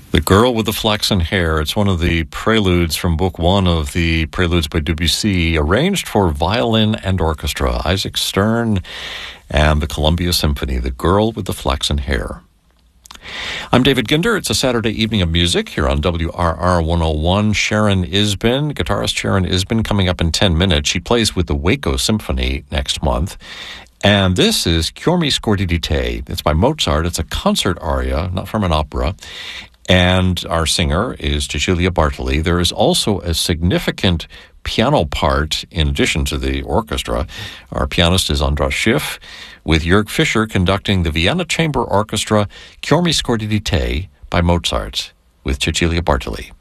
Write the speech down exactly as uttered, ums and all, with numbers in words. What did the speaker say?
The Girl with the Flaxen Hair. It's one of the preludes from Book One of the Preludes by Debussy, arranged for violin and orchestra. Isaac Stern and the Columbia Symphony, The Girl with the Flaxen Hair. I'm David Ginder. It's a Saturday evening of music here on W R R one oh one. Sharon Isbin, guitarist Sharon Isbin, coming up in ten minutes. She plays with the Waco Symphony next month. And this is Chior mi scordi di te. It's by Mozart. It's a concert aria, not from an opera. And our singer is Cecilia Bartoli. There is also a significant piano part in addition to the orchestra. Our pianist is Andras Schiff, with Jörg Fischer conducting the Vienna Chamber Orchestra, Chior mi scordi di te by Mozart, with Cecilia Bartoli.